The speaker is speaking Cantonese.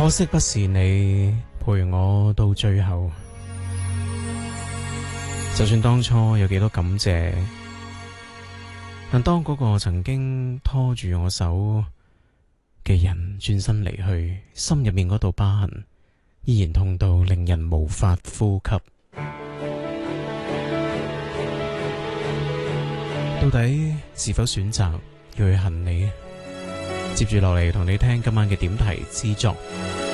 可惜不是你陪我到最後，就算當初有幾多感謝，但當嗰個曾經拖住我手嘅人轉身離去，心入面嗰道疤痕依然痛到令人無法呼吸。到底是否選擇要去恨你？接住落嚟同你聽今晚嘅點題之作。